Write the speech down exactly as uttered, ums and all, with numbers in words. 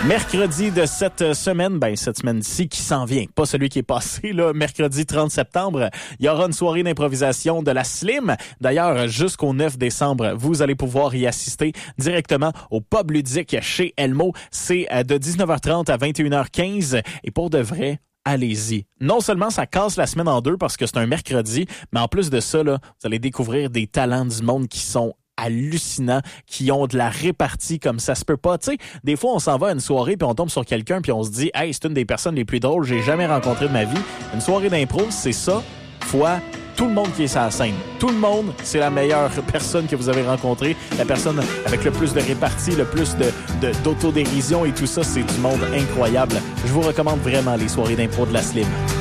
Mercredi de cette semaine, ben cette semaine-ci qui s'en vient, pas celui qui est passé, là, mercredi trente septembre, il y aura une soirée d'improvisation de la Slim. D'ailleurs, jusqu'au neuf décembre, vous allez pouvoir y assister directement au pub ludique chez Elmo. C'est de dix-neuf heures trente à vingt et une heures quinze et pour de vrai, allez-y. Non seulement ça casse la semaine en deux parce que c'est un mercredi, mais en plus de ça, là, vous allez découvrir des talents du monde qui sont hallucinants, qui ont de la répartie comme ça se peut pas. Tu sais, des fois, on s'en va à une soirée puis on tombe sur quelqu'un puis on se dit « Hey, c'est une des personnes les plus drôles que j'ai jamais rencontrées de ma vie. » Une soirée d'impro, c'est ça, fois tout le monde qui est sur la scène. Tout le monde, c'est la meilleure personne que vous avez rencontrée. La personne avec le plus de répartie, le plus de, de, d'autodérision et tout ça, c'est du monde incroyable. Je vous recommande vraiment les soirées d'impro de la Slim.